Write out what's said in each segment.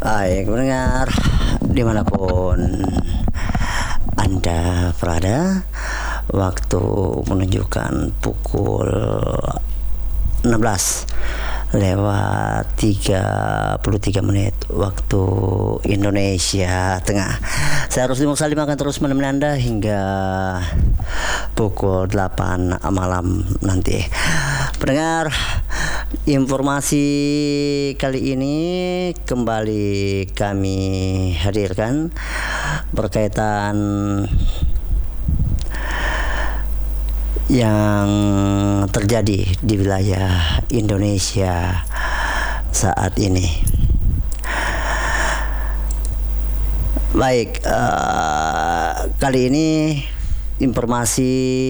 Baik, mendengar dimanapun Anda berada, waktu menunjukkan pukul 16 lewat 33 menit waktu Indonesia Tengah. Saya Rusdi Mursalim akan terus menemani Anda hingga pukul 8 malam nanti. Pendengar, informasi kali ini kembali kami hadirkan berkaitan yang terjadi di wilayah Indonesia saat ini. Baik, kali ini informasi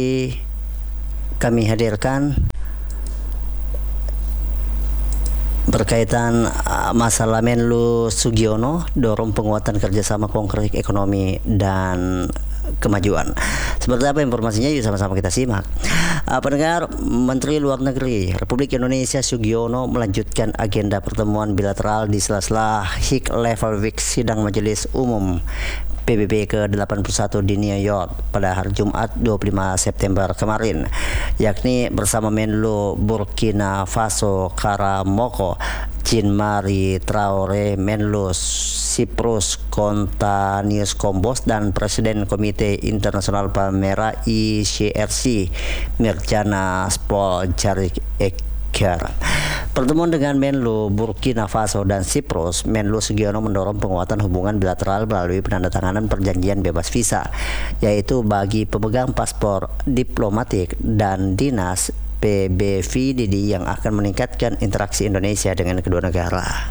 kami hadirkan berkaitan masalah Menlu Sugiono dorong penguatan kerjasama konkret ekonomi dan kemajuan. Seperti apa informasinya? Yuk sama-sama kita simak. Pendengar, Menteri Luar Negeri Republik Indonesia Sugiono melanjutkan agenda pertemuan bilateral di sela-sela High Level Week Sidang Majelis Umum PBB ke-81 di New York pada hari Jumat 25 September kemarin, yakni bersama Menlu Burkina Faso Karamoko Jean-Marie Traoré, Menlu Siprus Kontanius Kombos, dan Presiden Komite Internasional Palmera ICRC Mirjana Spoljarik Eker. Pertemuan dengan Menlu Burkina Faso dan Siprus, Menlu Sugiono mendorong penguatan hubungan bilateral melalui penandatanganan perjanjian bebas visa, yaitu bagi pemegang paspor diplomatik dan dinas PBVDD yang akan meningkatkan interaksi Indonesia dengan kedua negara.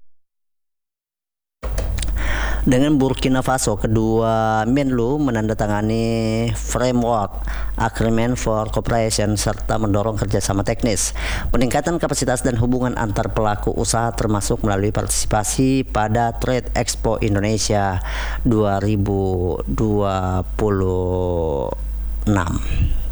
Dengan Burkina Faso, kedua Menlu menandatangani Framework Agreement for Cooperation serta mendorong kerjasama teknis, peningkatan kapasitas dan hubungan antar pelaku usaha termasuk melalui partisipasi pada Trade Expo Indonesia 2026.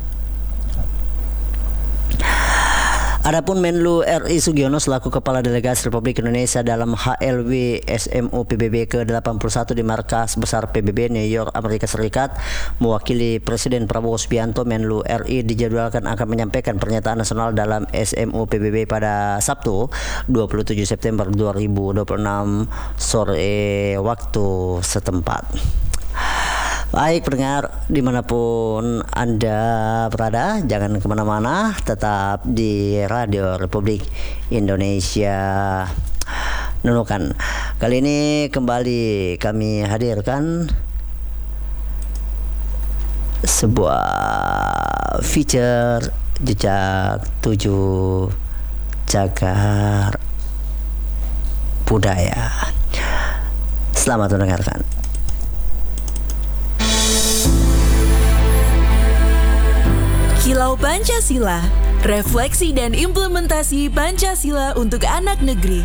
Adapun Menlu RI Sugiono selaku Kepala Delegasi Republik Indonesia dalam HLW SMU PBB ke-81 di Markas Besar PBB New York, Amerika Serikat, mewakili Presiden Prabowo Subianto, Menlu RI dijadwalkan akan menyampaikan pernyataan nasional dalam SMU PBB pada Sabtu 27 September 2026 sore waktu setempat. Baik pendengar, dimanapun Anda berada, jangan kemana-mana, tetap di Radio Republik Indonesia Nunukan. Kali ini kembali kami hadirkan sebuah feature jejak 7 cagar budaya. Selamat mendengarkan. Kilau Pancasila, refleksi dan implementasi Pancasila untuk anak negeri.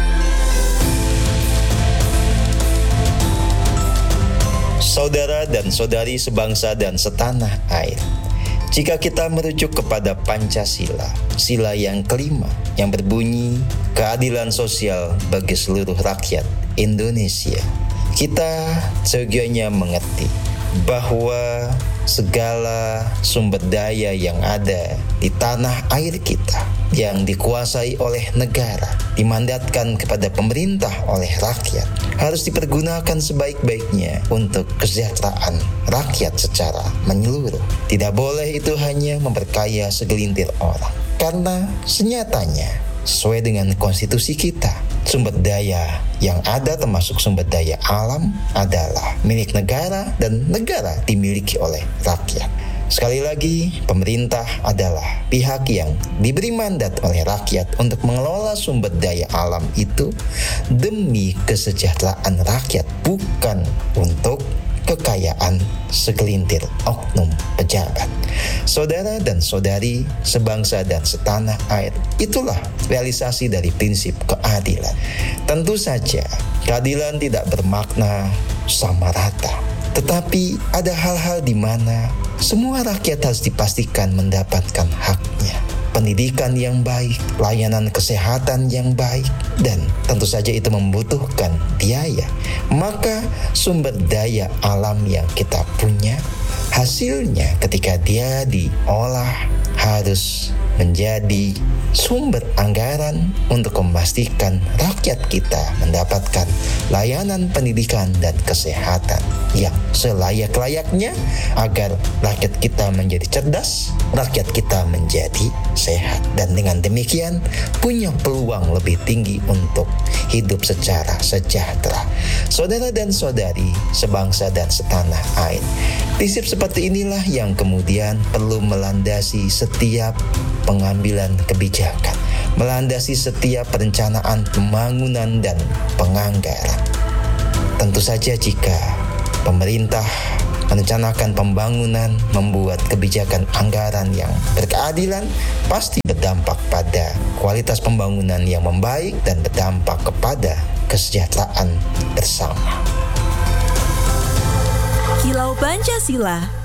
Saudara dan saudari sebangsa dan setanah air, jika kita merujuk kepada Pancasila, sila yang kelima yang berbunyi keadilan sosial bagi seluruh rakyat Indonesia, kita seyogyanya mengerti bahwa segala sumber daya yang ada di tanah air kita yang dikuasai oleh negara, dimandatkan kepada pemerintah oleh rakyat, harus dipergunakan sebaik-baiknya untuk kesejahteraan rakyat secara menyeluruh. Tidak boleh itu hanya memperkaya segelintir orang, karena senyatanya sesuai dengan konstitusi kita, sumber daya yang ada termasuk sumber daya alam adalah milik negara dan negara dimiliki oleh rakyat. Sekali lagi, pemerintah adalah pihak yang diberi mandat oleh rakyat untuk mengelola sumber daya alam itu demi kesejahteraan rakyat, bukan untuk kekayaan segelintir oknum pejabat. Saudara dan saudari sebangsa dan setanah air, itulah realisasi dari prinsip keadilan. Tentu saja keadilan tidak bermakna sama rata, tetapi ada hal-hal di mana semua rakyat harus dipastikan mendapatkan haknya. pendidikan yang baik, layanan kesehatan yang baik, dan tentu saja itu membutuhkan biaya. Maka sumber daya alam yang kita punya, hasilnya ketika dia diolah harus menjadi sumber anggaran untuk memastikan rakyat kita mendapatkan layanan pendidikan dan kesehatan yang selayak-layaknya agar rakyat kita menjadi cerdas, rakyat kita menjadi sehat, dan dengan demikian punya peluang lebih tinggi untuk hidup secara sejahtera. Saudara dan saudari sebangsa dan setanah air, prinsip seperti inilah yang kemudian perlu melandasi setiap pengambilan kebijakan, melandasi setiap perencanaan pembangunan dan penganggaran. Tentu saja jika pemerintah merencanakan pembangunan, membuat kebijakan anggaran yang berkeadilan, pasti berdampak pada kualitas pembangunan yang membaik dan berdampak kepada kesejahteraan bersama. Kilau Pancasila.